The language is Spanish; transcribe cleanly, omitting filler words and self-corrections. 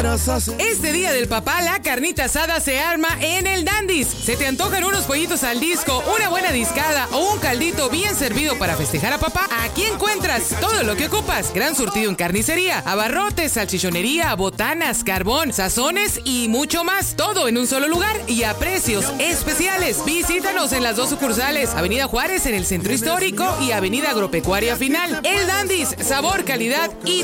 Este día del papá, la carnita asada se arma en el Dandy's. ¿Se te antojan unos pollitos al disco, una buena discada o un caldito bien servido para festejar a papá? Aquí encuentras todo lo que ocupas. Gran surtido en carnicería, abarrotes, salchichonería, botanas, carbón, sazones y mucho más. Todo en un solo lugar y a precios especiales. Visítanos en las dos sucursales, Avenida Juárez en el Centro Histórico y Avenida Agropecuaria Final. El Dandy's, sabor, calidad y